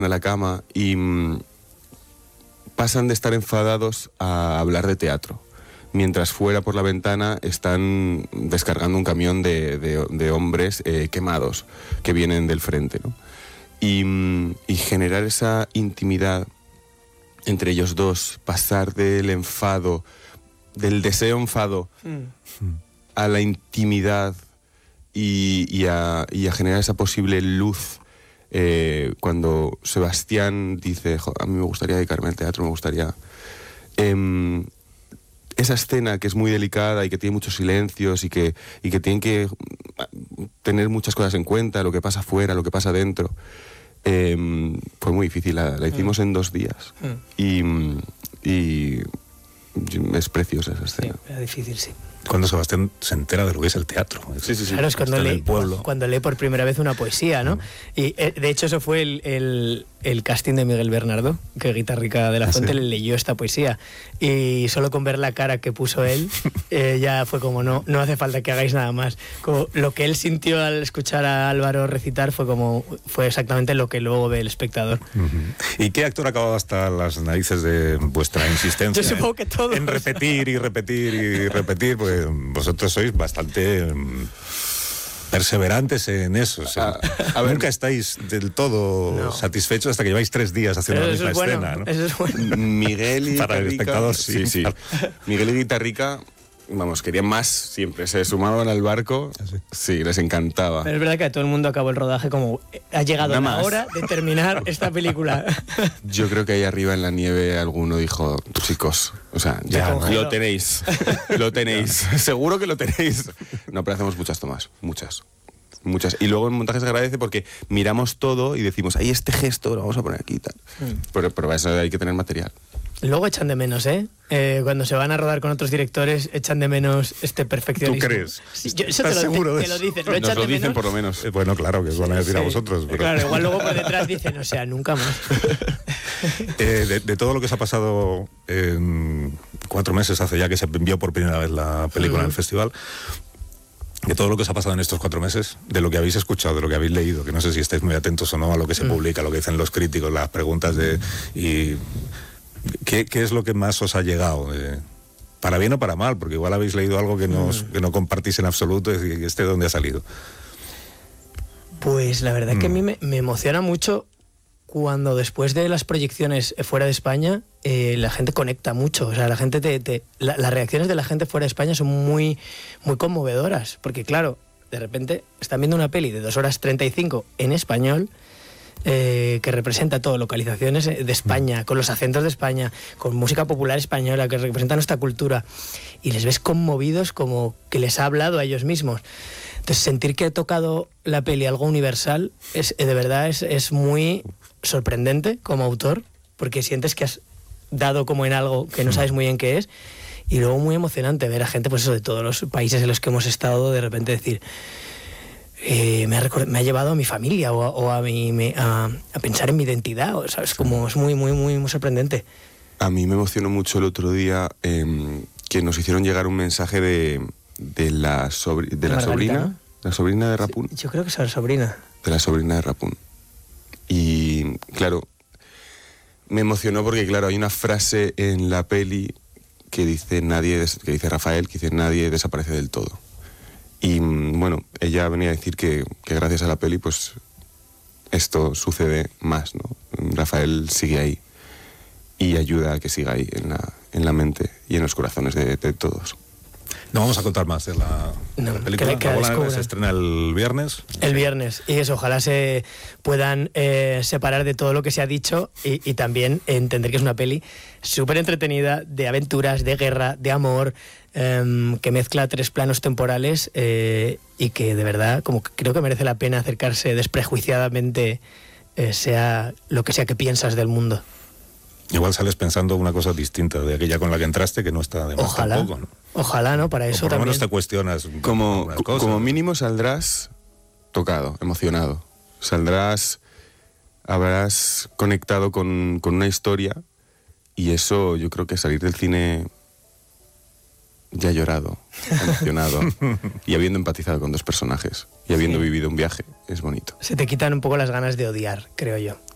a la cama y pasan de estar enfadados a hablar de teatro, mientras fuera por la ventana están descargando un camión de hombres quemados que vienen del frente, ¿no? Y generar esa intimidad entre ellos dos, pasar del enfado, del deseo enfado a la intimidad y a generar esa posible luz. Cuando Sebastián dice, a mí me gustaría dedicarme al teatro, me gustaría... esa escena que es muy delicada y que tiene muchos silencios y que tienen que tener muchas cosas en cuenta, lo que pasa afuera, lo que pasa dentro, fue muy difícil. La hicimos en 2 días y es preciosa esa escena. Sí, era difícil, sí. Cuando Sebastián se entera de lo que es el teatro. Sí. Claro, es cuando lee por primera vez una poesía, ¿no? Y de hecho eso fue el casting de Miguel Bernardo, que Guitarrica de la Fuente le leyó esta poesía. Y solo con ver la cara que puso él, ya fue como, no hace falta que hagáis nada más. Como lo que él sintió al escuchar a Álvaro recitar fue exactamente lo que luego ve el espectador. ¿Y qué actor acababa hasta las narices de vuestra insistencia? Yo supongo que todos. En repetir y repetir y repetir, porque vosotros sois bastante perseverantes en eso. O sea, nunca estáis del todo satisfechos hasta que lleváis 3 días haciendo la misma escena, ¿no? Eso es bueno. Miguel y para el espectador, sí. Miguel y Guitarrica, vamos, querían más siempre, se sumaban al barco, sí, les encantaba. Pero es verdad que a todo el mundo acabó el rodaje como, ha llegado la hora de terminar esta película. Yo creo que ahí arriba en la nieve alguno dijo, chicos, o sea, ya lo tenéis, seguro que lo tenéis. No, pero hacemos muchas tomas, muchas. Y luego en montaje se agradece porque miramos todo y decimos, hay este gesto, lo vamos a poner aquí y tal. Pero para eso hay que tener material. Luego echan de menos, cuando se van a rodar con otros directores, echan de menos este perfeccionismo. ¿Tú crees? Sí, eso ¿Estás seguro de eso? Te lo dicen, Nos lo dicen por lo menos. Bueno, claro, que os van a decir a vosotros. Pero... Claro, igual luego por detrás dicen, o sea, nunca más. De todo lo que se ha pasado en 4 meses, hace ya que se envió por primera vez la película en el festival, de todo lo que os ha pasado en estos 4 meses, de lo que habéis escuchado, de lo que habéis leído, que no sé si estáis muy atentos o no a lo que se publica, a lo que dicen los críticos, las preguntas ¿Qué es lo que más os ha llegado? Para bien o para mal, porque igual habéis leído algo que no compartís en absoluto, y ¿de dónde ha salido? Pues la verdad que a mí me emociona mucho cuando después de las proyecciones fuera de España, la gente conecta mucho. O sea, la gente las reacciones de la gente fuera de España son muy, muy conmovedoras, porque claro, de repente están viendo una peli de 2 horas 35 en español, que representa todo, localizaciones de España, con los acentos de España, con música popular española, que representa nuestra cultura, y les ves conmovidos como que les ha hablado a ellos mismos. Entonces, sentir que ha tocado la peli algo universal, de verdad es muy sorprendente como autor, porque sientes que has dado como en algo que no sabes muy bien qué es, y luego muy emocionante ver a gente, pues eso, de todos los países en los que hemos estado, de repente decir... me ha llevado a mi familia o a pensar en mi identidad, ¿sabes? Como es muy, muy, muy, muy sorprendente. A mí me emocionó mucho el otro día que nos hicieron llegar un mensaje de la sobrina, ¿no? La sobrina de Rapun. Sí, yo creo que es la sobrina. De la sobrina de Rapun. Y claro, me emocionó porque claro, hay una frase en la peli que dice Rafael, que dice nadie desaparece del todo. Y bueno, ella venía a decir que gracias a la peli pues esto sucede más, ¿no? Rafael sigue ahí y ayuda a que siga ahí en la mente y en los corazones de todos. No vamos a contar más de la película. Que se estrena el viernes. El viernes, y eso, ojalá se puedan separar de todo lo que se ha dicho y también entender que es una peli súper entretenida, de aventuras, de guerra, de amor, que mezcla 3 planos temporales y que de verdad como que creo que merece la pena acercarse desprejuiciadamente, sea lo que sea que piensas del mundo. Igual sales pensando una cosa distinta de aquella con la que entraste, que no está de más tampoco, ¿no? Ojalá, ¿no? Para eso por lo también. menos te cuestionas. Como mínimo saldrás tocado, emocionado. Habrás conectado con una historia, y eso yo creo que salir del cine ya llorado, emocionado y habiendo empatizado con 2 personajes y habiendo vivido un viaje es bonito. Se te quitan un poco las ganas de odiar, creo yo.